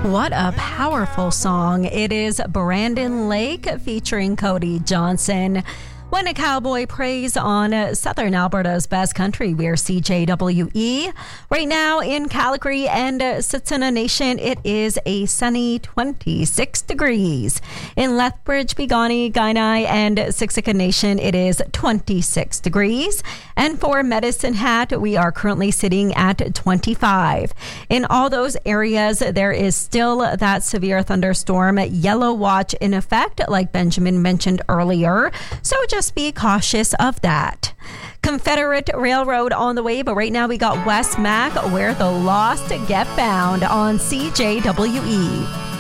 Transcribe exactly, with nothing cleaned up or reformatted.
What a powerful song. It is Brandon Lake featuring Cody Johnson. When a cowboy prays on Southern Alberta's best country, we're C J W E. Right now in Calgary and Tsuut'ina Nation, it is a sunny twenty-six degrees. In Lethbridge, Piikani, Kainai, and Siksika Nation, it is twenty-six degrees. And for Medicine Hat, we are currently sitting at twenty-five. In all those areas, there is still that severe thunderstorm yellow watch in effect, like Benjamin mentioned earlier. So just Just be cautious of that. Confederate Railroad on the way, but right now we got West Mac, where the lost get found on C J W E.